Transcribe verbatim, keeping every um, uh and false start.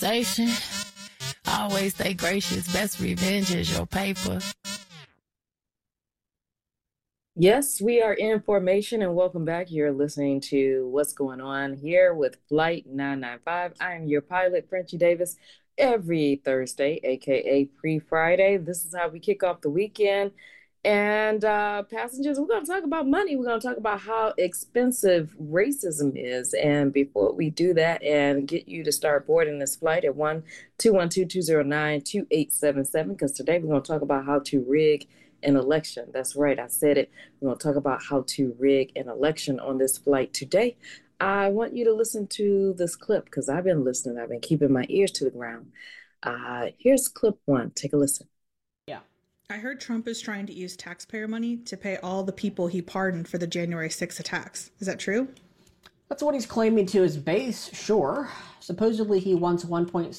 Station. Always stay gracious. Best revenge is your paper. Yes, we are in formation and welcome back. You're listening to What's Going On here with Flight nine nine five. I am your pilot, Frenchie Davis, every Thursday, aka pre Friday. This is how we kick off the weekend. And uh, passengers, we're going to talk about money. We're going to talk about how expensive racism is. And before we do that and get you to start boarding this flight at one two one two, two zero nine, two eight seven seven, because today we're going to talk about how to rig an election. That's right, I said it. We're going to talk about how to rig an election on this flight today. I want you to listen to this clip because I've been listening. I've been keeping my ears to the ground. Uh, here's clip one. Take a listen. Yeah. I heard Trump is trying to use taxpayer money to pay all the people he pardoned for the January sixth attacks. Is that true? That's what he's claiming to his base, sure. Supposedly he wants one point